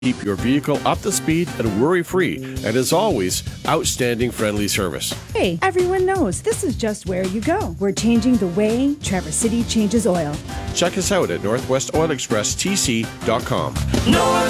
Keep your vehicle up to speed and worry-free, and as always, outstanding friendly service. Hey, everyone knows this is just where you go. We're changing the way Traverse City changes oil. Check us out at NorthwestOilExpressTC.com. Northwest